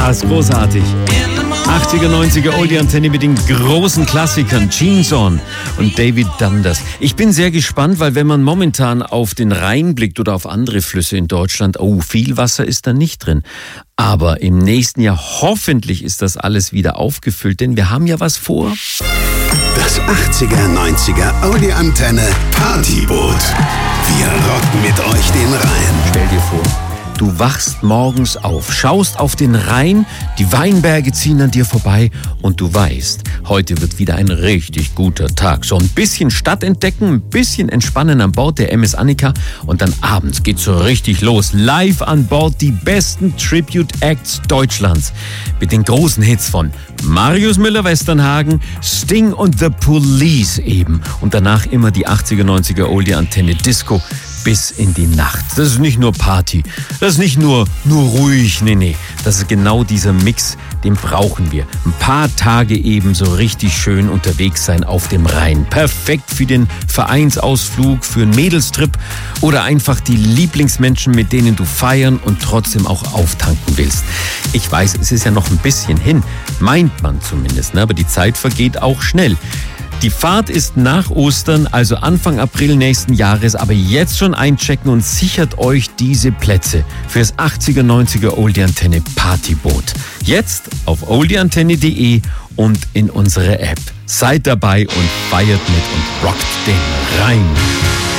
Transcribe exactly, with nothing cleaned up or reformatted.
Ah, ist großartig. achtziger, neunziger Oldie-Antenne mit den großen Klassikern Gene Zorn und David Dundas. Ich bin sehr gespannt, weil wenn man momentan auf den Rhein blickt oder auf andere Flüsse in Deutschland, oh, viel Wasser ist da nicht drin. Aber im nächsten Jahr hoffentlich ist das alles wieder aufgefüllt, denn wir haben ja was vor. Das achtziger, neunziger Oldie-Antenne Partyboot. Wir rocken mit euch den Rhein. Stell dir vor, du wachst morgens auf, schaust auf den Rhein, die Weinberge ziehen an dir vorbei und du weißt, heute wird wieder ein richtig guter Tag. So ein bisschen Stadt entdecken, ein bisschen entspannen an Bord der M S Annika und dann abends geht's so richtig los. Live an Bord die besten Tribute-Acts Deutschlands mit den großen Hits von Marius Müller-Westernhagen, Sting und The Police eben. Und danach immer die achtziger, neunziger Oldie-Antenne Disco bis in die Nacht. Das ist nicht nur Party, das ist nicht nur, nur ruhig, nee, nee. Das ist genau dieser Mix, den brauchen wir. Ein paar Tage eben so richtig schön unterwegs sein auf dem Rhein. Perfekt für den Vereinsausflug, für einen Mädelstrip oder einfach die Lieblingsmenschen, mit denen du feiern und trotzdem auch auftanken willst. Ich weiß, es ist ja noch ein bisschen hin, meint man zumindest, ne? Aber die Zeit vergeht auch schnell. Die Fahrt ist nach Ostern, also Anfang April nächsten Jahres, aber jetzt schon einchecken und sichert euch diese Plätze fürs achtziger, neunziger Oldie-Antenne Partyboot. Jetzt auf oldie antenne punkt de und in unsere App. Seid dabei und feiert mit und rockt den Rhein.